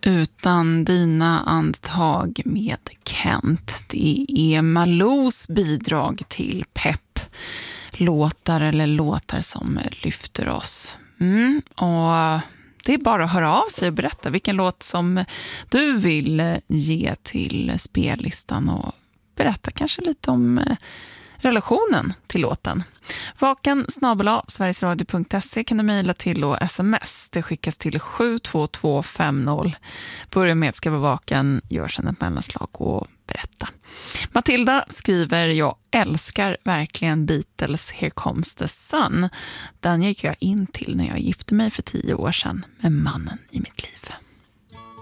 Utan dina andetag med Kent. Det är Malous bidrag till pepp. Låtar eller låtar som lyfter oss. Och det är bara att höra av sig och berätta vilken låt som du vill ge till spellistan och berätta kanske lite om relationen till låten. vaken@sverigesradio.se kan du mejla till och sms. Det skickas till 72250. Börja med att skriva vaken, gör sedan ett mellanslag och berätta. Matilda skriver: jag älskar verkligen Beatles Here Comes the Sun. Den gick jag in till när jag gifte mig för 10 år sedan med mannen i mitt liv.